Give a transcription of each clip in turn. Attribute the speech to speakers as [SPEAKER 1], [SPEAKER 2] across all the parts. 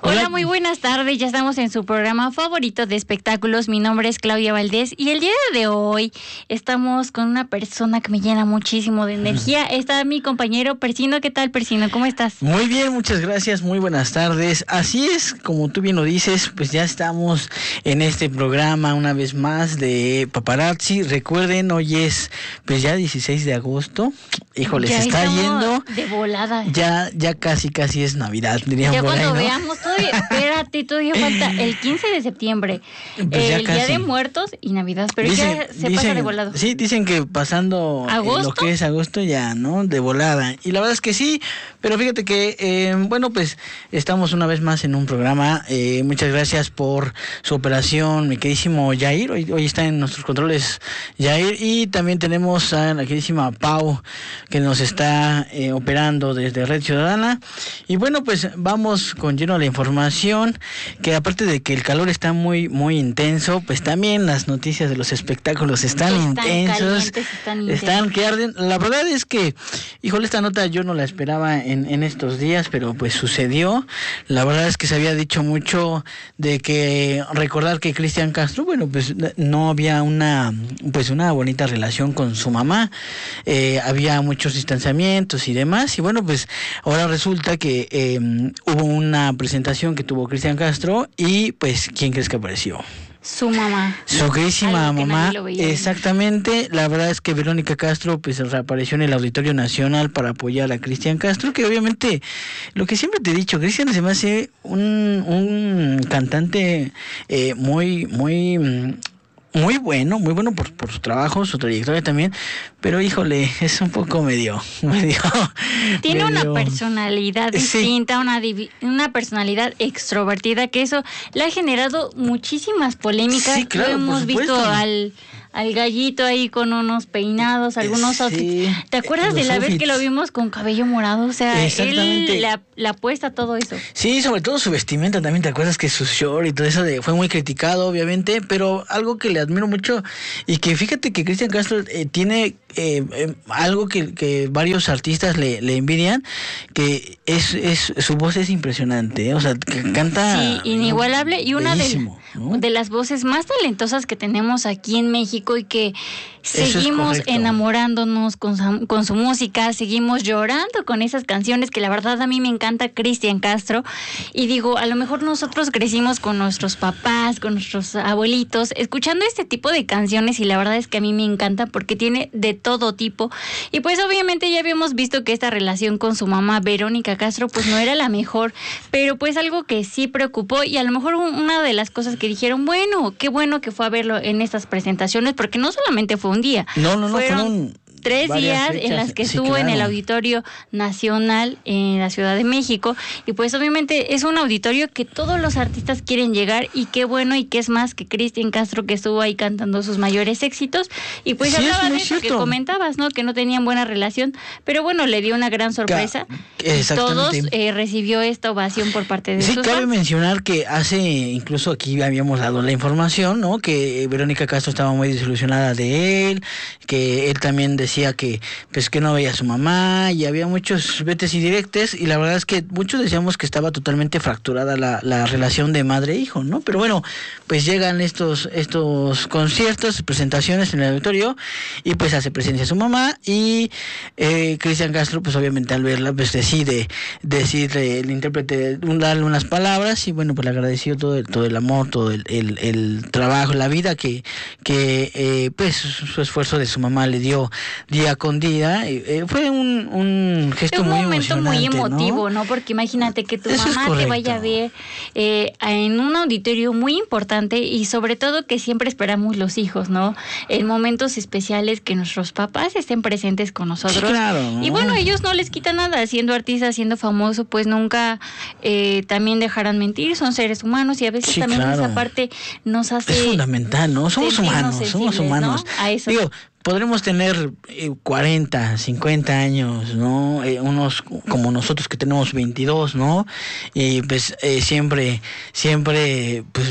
[SPEAKER 1] Hola, muy buenas tardes. Ya estamos en su programa favorito de espectáculos. Mi nombre es Claudia Valdés y el día de hoy estamos con una persona que me llena muchísimo de energía. Está mi compañero Persino. ¿Qué tal, Persino? ¿Cómo estás?
[SPEAKER 2] Muy bien, muchas gracias. Muy buenas tardes. Así es, como tú bien lo dices, pues ya estamos en este programa una vez más de Paparazzi. Recuerden, hoy es pues ya 16 de agosto. Híjole,
[SPEAKER 1] ya
[SPEAKER 2] se está yendo.
[SPEAKER 1] De volada.
[SPEAKER 2] Ya casi es Navidad, diríamos.
[SPEAKER 1] Ya
[SPEAKER 2] por
[SPEAKER 1] cuando
[SPEAKER 2] ahí, ¿no?
[SPEAKER 1] veamos, todavía falta el 15 de septiembre,
[SPEAKER 2] Pues
[SPEAKER 1] el Día de Muertos y Navidad, pero ya se pasa de volado.
[SPEAKER 2] Sí, dicen que pasando lo que es agosto ya, ¿no? De volada. Y la verdad es que sí, pero fíjate que, bueno, pues estamos una vez más en un programa. Muchas gracias por su operación, mi queridísimo Jair. Hoy está en nuestros controles Jair. Y también tenemos a la queridísima Pau, que nos está operando desde Red Ciudadana. Y bueno, pues vamos con lleno a la información, que aparte de que el calor está muy intenso, pues también las noticias de los espectáculos están intensos, están que arden. La verdad es que, híjole, esta nota yo no la esperaba en estos días, pero pues sucedió. La verdad es que se había dicho mucho de que recordar que Cristian Castro, bueno, pues no había una bonita relación con su mamá, había muchos distanciamientos y demás, y bueno, pues ahora resulta que hubo una presentación que tuvo Cristian Castro y pues ¿quién crees que apareció?
[SPEAKER 1] Su mamá.
[SPEAKER 2] Su queridísima mamá, exactamente. La verdad es que Verónica Castro pues reapareció en el Auditorio Nacional para apoyar a Cristian Castro, que obviamente, lo que siempre te he dicho, Cristian se me hace un cantante muy bueno por su trabajo, su trayectoria también, pero híjole, es un poco medio.
[SPEAKER 1] Tiene una personalidad distinta, una personalidad extrovertida, que eso le ha generado muchísimas polémicas.
[SPEAKER 2] Sí, claro,
[SPEAKER 1] lo hemos visto al gallito ahí con unos peinados, algunos outfits. ¿Te acuerdas de la vez que lo vimos con cabello morado? O sea, él le apuesta a todo eso.
[SPEAKER 2] Sí, sobre todo su vestimenta también. ¿Te acuerdas que su short y todo eso fue muy criticado, obviamente? Pero algo que le admiro mucho y que fíjate que Cristian Castro tiene algo que varios artistas le envidian, que es su voz es impresionante, o sea, que canta.
[SPEAKER 1] Sí, inigualable, y una
[SPEAKER 2] ¿no?
[SPEAKER 1] de las voces más talentosas que tenemos aquí en México, y que seguimos enamorándonos con su música, seguimos llorando con esas canciones, que la verdad a mí me encanta Cristian Castro. Y digo, a lo mejor nosotros crecimos con nuestros papás, con nuestros abuelitos, escuchando este tipo de canciones, y la verdad es que a mí me encanta porque tiene de todo tipo. Y pues obviamente ya habíamos visto que esta relación con su mamá Verónica Castro pues no era la mejor, pero pues algo que sí preocupó, y a lo mejor una de las cosas que dijeron, bueno, qué bueno que fue a verlo en estas presentaciones, porque no solamente fue un día, fueron 3 días fechas en las que estuvo en el Auditorio Nacional en la Ciudad de México, y pues obviamente es un auditorio que todos los artistas quieren llegar, y qué bueno, y qué es más que Cristian Castro, que estuvo ahí cantando sus mayores éxitos, y pues sí, hablaba de eso que comentabas, ¿no? Que no tenían buena relación, pero bueno, le dio una gran sorpresa, y todos recibió esta ovación por parte de sus fans.
[SPEAKER 2] Cabe mencionar que incluso aquí habíamos dado la información, ¿no? Que Verónica Castro estaba muy desilusionada de él, que él también decía que pues que no veía a su mamá, y había muchos vetes y directes, y la verdad es que muchos decíamos que estaba totalmente fracturada la relación de madre-hijo, ¿no? Pero bueno, pues llegan estos conciertos, presentaciones en el auditorio, y pues hace presencia su mamá, y Cristian Castro pues obviamente al verla pues decide decirle el intérprete, darle unas palabras, y bueno, pues le agradeció todo el amor, todo el trabajo, la vida que pues su esfuerzo de su mamá le dio día con día. Fue un gesto muy emocionante. Un momento
[SPEAKER 1] muy emotivo, ¿no? Porque imagínate que tu mamá te vaya a ver en un auditorio muy importante, y sobre todo que siempre esperamos los hijos, ¿no? En momentos especiales que nuestros papás estén presentes con nosotros.
[SPEAKER 2] Sí, claro, ¿no?
[SPEAKER 1] Y bueno, ellos no les quita nada, siendo artista, siendo famoso, pues nunca también dejarán mentir, son seres humanos, y a veces también esa parte nos hace...
[SPEAKER 2] Es fundamental, ¿no? Somos humanos, ¿no?
[SPEAKER 1] A eso.
[SPEAKER 2] Digo, podremos tener 40, 50 años, ¿no? Unos como nosotros que tenemos 22, ¿no? Y pues siempre, pues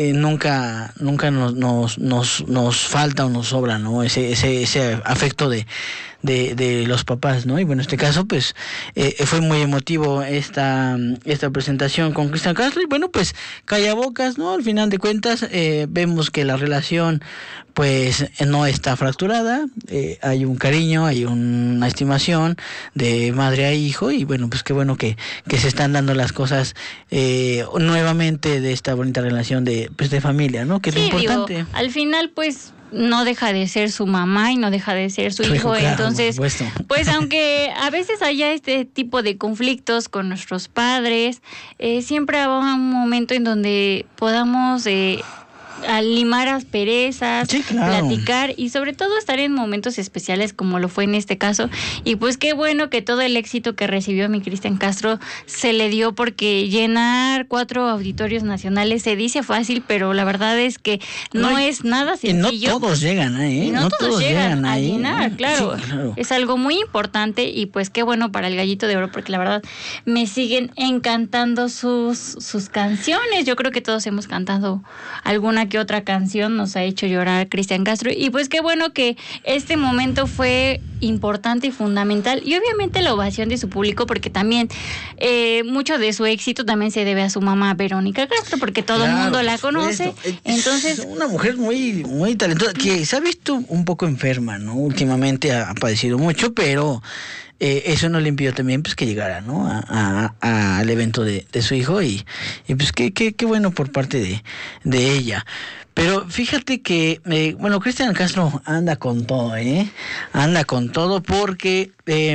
[SPEAKER 2] nunca nos falta o nos sobra, ¿no? Ese afecto de de los papás, ¿no? Y bueno, en este caso, pues, fue muy emotivo esta presentación con Cristian Castro, y bueno, pues, callabocas, ¿no? Al final de cuentas, vemos que la relación, pues, no está fracturada, hay un cariño, hay una estimación de madre a hijo, y bueno, pues qué bueno que se están dando las cosas nuevamente de esta bonita relación de familia, ¿no? Que es importante.
[SPEAKER 1] Digo, al final, pues, no deja de ser su mamá y no deja de ser su hijo, claro, entonces, pues aunque a veces haya este tipo de conflictos con nuestros padres, siempre habrá un momento en donde podamos limar asperezas,
[SPEAKER 2] sí, claro,
[SPEAKER 1] platicar y sobre todo estar en momentos especiales como lo fue en este caso. Y pues qué bueno que todo el éxito que recibió mi Cristian Castro se le dio, porque llenar 4 auditorios nacionales se dice fácil, pero la verdad es que no es nada sencillo.
[SPEAKER 2] Y no todos llegan ahí,
[SPEAKER 1] no todos llegan a llenar, claro.
[SPEAKER 2] Sí, claro.
[SPEAKER 1] Es algo muy importante y pues qué bueno para el Gallito de Oro, porque la verdad me siguen encantando sus canciones. Yo creo que todos hemos cantado alguna que otra canción, nos ha hecho llorar Cristian Castro, y pues qué bueno que este momento fue importante y fundamental, y obviamente la ovación de su público, porque también mucho de su éxito también se debe a su mamá Verónica Castro, porque todo el mundo la conoce. Entonces,
[SPEAKER 2] es una mujer muy, muy talentosa, que se ha visto un poco enferma, ¿no? Últimamente ha padecido mucho, pero eso no le impidió también, pues, que llegara, ¿no? Al evento de su hijo, y pues qué bueno por parte de ella. Pero fíjate que, bueno, Cristian Castro anda con todo, anda con todo, porque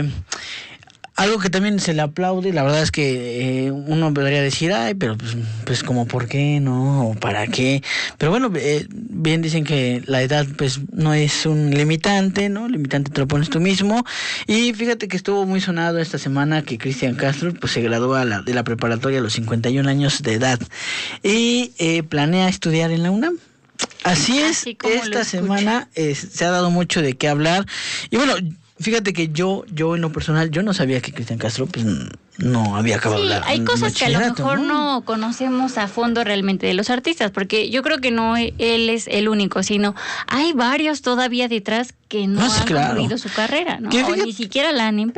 [SPEAKER 2] algo que también se le aplaude, la verdad es que uno podría decir, ay, pero pues como por qué, ¿no? O para qué. Pero bueno, bien dicen que la edad pues no es un limitante, ¿no? Limitante te lo pones tú mismo. Y fíjate que estuvo muy sonado esta semana que Cristian Castro pues se gradúa de la preparatoria a los 51 años de edad. Y planea estudiar en la UNAM. Así es, esta semana se ha dado mucho de qué hablar. Y bueno, fíjate que yo en lo personal, yo no sabía que Cristian Castro pues no había acabado
[SPEAKER 1] hay cosas que a lo mejor no conocemos a fondo realmente de los artistas, porque yo creo que no él es el único, sino hay varios todavía detrás que no han concluido su carrera, ¿no? O ni siquiera la han empezado.